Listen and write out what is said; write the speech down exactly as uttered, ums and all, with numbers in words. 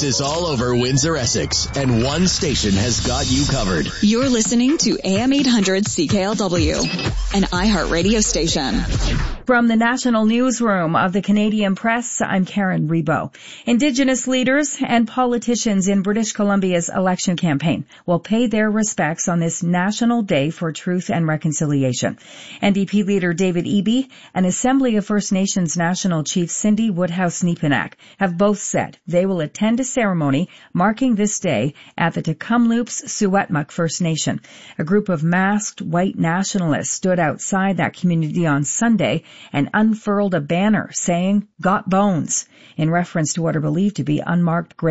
This is all over Windsor, Essex, and one station has got you covered. You're listening to A M eight hundred C K L W, an iHeartRadio station. From the National Newsroom of the Canadian Press, I'm Karen Rebo. Indigenous leaders and politicians in British Columbia's election campaign will pay their respects on this National Day for Truth and Reconciliation. N D P leader David Eby and Assembly of First Nations National Chief Cindy Woodhouse-Nepenak have both said they will attend a ceremony marking this day at the Tecumloops Secwepemc First Nation. A group of masked white nationalists stood outside that community on Sunday and unfurled a banner saying, "Got Bones," in reference to what are believed to be unmarked grave